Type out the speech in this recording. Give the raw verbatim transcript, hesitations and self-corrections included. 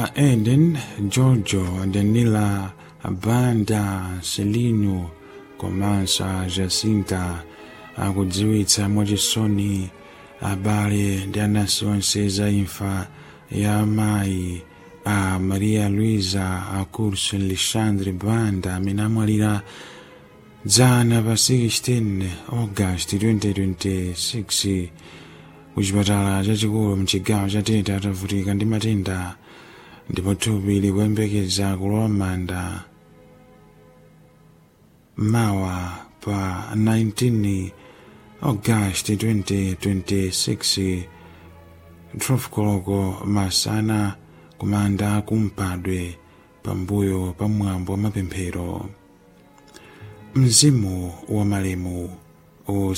a Eden, Giorgio, Danila, Banda, Celino, komanso Jacinta akudziwitsa mwachisoni abale ndi anansi onse za imfa ya amayi a Maria Luisa Acurso Alexandre Banda amene amwalira dzana pa sixteen August twenty twenty-six ku chipatala chachikulu mchigawo cha Tete atavutika ndi matenda ndipo thupi likuyembekeza kulowa manda mawa pa nineteen August twenty twenty-six twelve koloko masana kumanda kumpadwe pambuyo pa mwambo wa mapemphero. Mzimu wa malemu